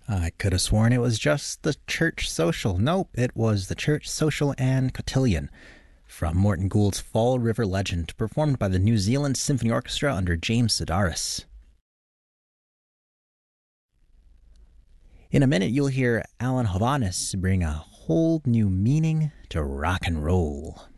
I could have sworn it was just the Church Social. Nope, it was the Church Social and Cotillion from Morton Gould's Fall River Legend, performed by the New Zealand Symphony Orchestra under James Sedaris. In a minute, you'll hear Alan Hovhaness bring a whole new meaning to rock and roll.